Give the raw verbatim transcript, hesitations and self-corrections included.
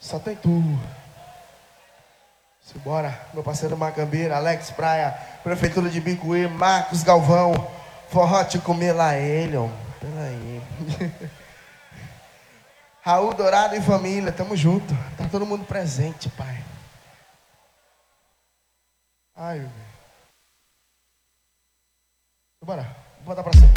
Só tem tu. Simbora, meu parceiro Macambeira, Alex Praia, Prefeitura de Bicuí, Marcos Galvão, Forró te comer lá ele, ó. Peraí. Raul Dourado e família, tamo junto. Tá todo mundo presente, pai. Ai, meu Deus. Bora, vou botar pra cima.